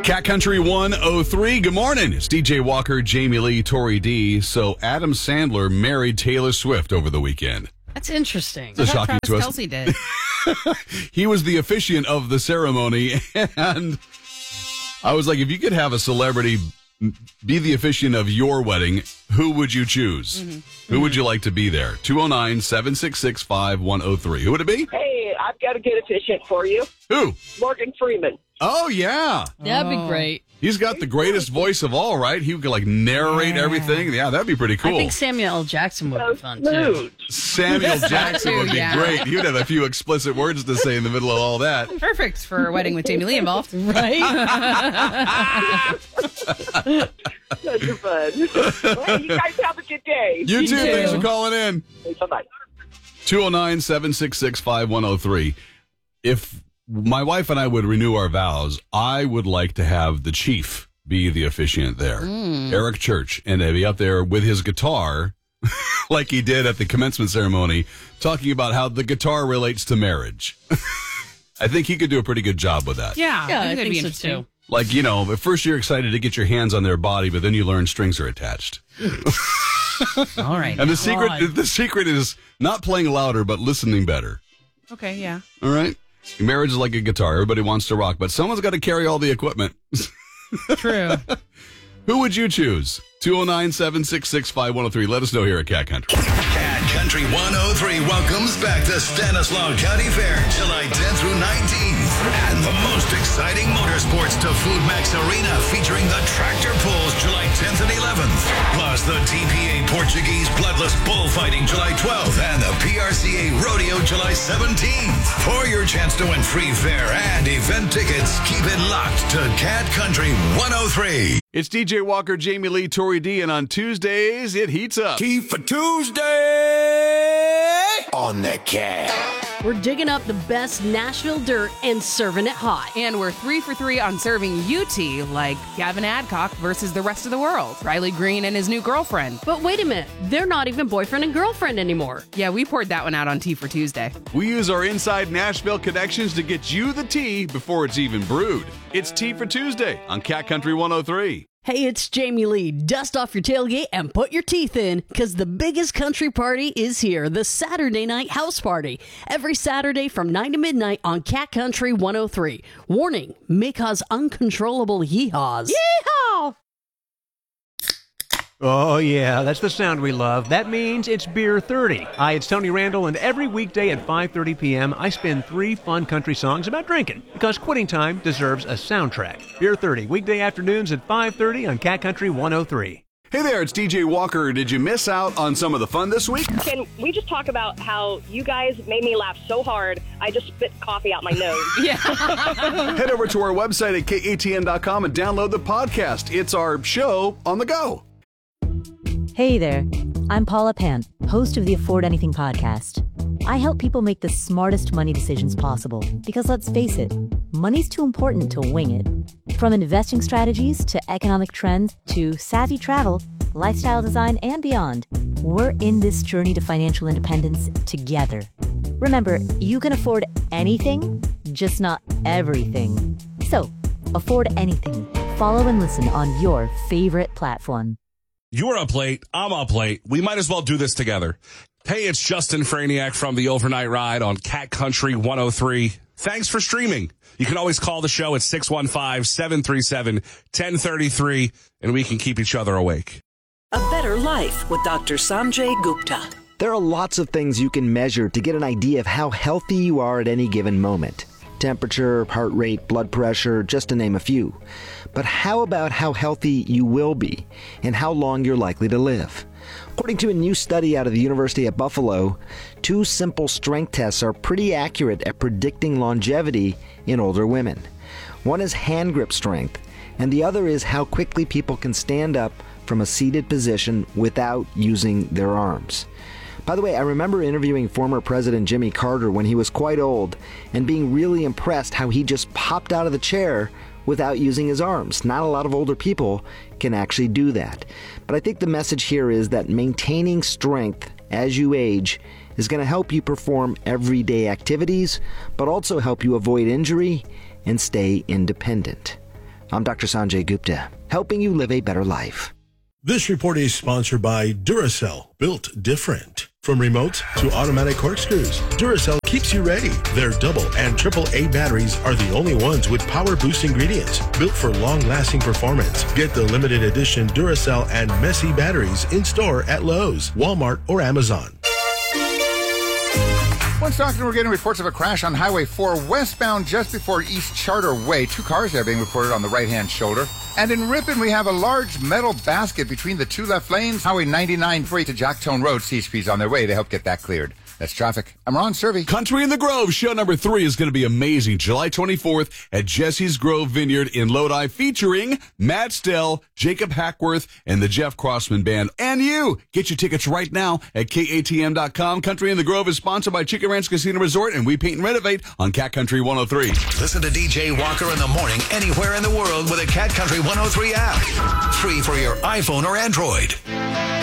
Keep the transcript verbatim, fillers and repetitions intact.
Cat Country one oh three, good morning. It's D J Walker, Jamie Lee, Tori D. So Adam Sandler married Taylor Swift over the weekend. That's interesting. It's a shocking Travis twist. Kelce did. He was the officiant of the ceremony, and I was like, if you could have a celebrity be the officiant of your wedding, who would you choose? Mm-hmm. Who mm-hmm. would you like to be there? two oh nine, seven six six, five one oh three. Who would it be? Hey, I've got a good officiant for you. Who? Morgan Freeman. Oh, yeah. That'd be great. He's got the greatest voice of all, right? He could, like, narrate yeah. everything. Yeah, that'd be pretty cool. I think Samuel L. Jackson would so be fun, smooth. too. Samuel Jackson would be yeah. great. He would have a few explicit words to say in the middle of all that. Perfect for a wedding with Jamie Lee involved. Right? Such a fun. Well, you guys have a good day. You, You too. too. Thanks for calling in. Bye-bye. two oh nine, seven six six, five one oh three. If my wife and I would renew our vows, I would like to have the chief be the officiant there, mm. Eric Church, and to be up there with his guitar, like he did at the commencement ceremony, talking about how the guitar relates to marriage. I think he could do a pretty good job with that. Yeah, Yeah, I I think that'd think be so, interesting. too. Like, you know, at first you're excited to get your hands on their body, but then you learn strings are attached. All right. And the God. secret, the secret is not playing louder, but listening better. Okay, yeah. All right? Marriage is like a guitar. Everybody wants to rock, but someone's got to carry all the equipment. True. Who would you choose? two oh nine, seven six six, five one oh three. Let us know here at Cat Country. Cat Country one oh three welcomes back the Stanislaus County Fair, July tenth through nineteenth. And the most exciting motorsports to Food Max Arena featuring the tractor pulls July tenth and eleventh. Plus the T P A Portuguese Bloodless Bullfighting July twelfth and the P R C A Rodeo July seventeenth. For your chance to win free fair and event tickets, keep it locked to Cat Country one oh three. It's D J Walker, Jamie Lee, Tori D, and on Tuesdays, it heats up. Key for Tuesday on the Cat. We're digging up the best Nashville dirt and serving it hot. And we're three for three on serving U T, like Gavin Adcock versus the rest of the world. Riley Green and his new girlfriend. But wait a minute, they're not even boyfriend and girlfriend anymore. Yeah, we poured that one out on Tea for Tuesday. We use our inside Nashville connections to get you the tea before it's even brewed. It's Tea for Tuesday on Cat Country one oh three. Hey, it's Jamie Lee. Dust off your tailgate and put your teeth in, because the biggest country party is here, the Saturday Night House Party. Every Saturday from nine to midnight on Cat Country one oh three. Warning, may cause uncontrollable yeehaws. Yeehaw! Oh, yeah, that's the sound we love. That means it's Beer thirty. Hi, it's Tony Randall, and every weekday at five thirty p.m., I spin three fun country songs about drinking, because quitting time deserves a soundtrack. Beer thirty, weekday afternoons at five thirty on Cat Country one oh three. Hey there, it's D J Walker. Did you miss out on some of the fun this week? Can we just talk about how you guys made me laugh so hard, I just spit coffee out my nose? Yeah. Head over to our website at K A T N dot com and download the podcast. It's our show on the go. Hey there, I'm Paula Pan, host of the Afford Anything podcast. I help people make the smartest money decisions possible because, let's face it, money's too important to wing it. From investing strategies to economic trends to savvy travel, lifestyle design, and beyond, we're in this journey to financial independence together. Remember, you can afford anything, just not everything. So, afford anything. Follow and listen on your favorite platform. You're up late. I'm up late. We might as well do this together. Hey, it's Justin Franiak from the Overnight Ride on Cat Country one oh three. Thanks for streaming. You can always call the show at six one five, seven three seven, one zero three three, and we can keep each other awake. A Better Life with Doctor Sanjay Gupta. There are lots of things you can measure to get an idea of how healthy you are at any given moment. Temperature, heart rate, blood pressure, just to name a few. But how about how healthy you will be and how long you're likely to live? According to a new study out of the University of Buffalo, two simple strength tests are pretty accurate at predicting longevity in older women. One is hand grip strength, and the other is how quickly people can stand up from a seated position without using their arms. By the way, I remember interviewing former President Jimmy Carter when he was quite old and being really impressed how he just popped out of the chair without using his arms. Not a lot of older people can actually do that. But I think the message here is that maintaining strength as you age is going to help you perform everyday activities, but also help you avoid injury and stay independent. I'm Doctor Sanjay Gupta, helping you live a better life. This report is sponsored by Duracell, built different. From remote to automatic corkscrews, Duracell keeps you ready. Their double and triple A batteries are the only ones with power boost ingredients built for long-lasting performance. Get the limited edition Duracell and Messy batteries in store at Lowe's, Walmart, or Amazon. One Stockton, we're getting reports of a crash on Highway four westbound just before East Charter Way. Two cars there being reported on the right-hand shoulder. And in Ripon, we have a large metal basket between the two left lanes. Highway ninety-nine free to Jacktone Road. C H P's on their way to help get that cleared. That's traffic. I'm Ron Servey. Country in the Grove, show number three is going to be amazing. July twenty-fourth at Jesse's Grove Vineyard in Lodi, featuring Matt Stell, Jacob Hackworth, and the Jeff Crossman Band. And you! Get your tickets right now at K A T M dot com. Country in the Grove is sponsored by Chicken Ranch Casino Resort, and we paint and renovate on Cat Country one oh three. Listen to D J Walker in the morning anywhere in the world with a Cat Country one oh three app. Free for your iPhone or Android.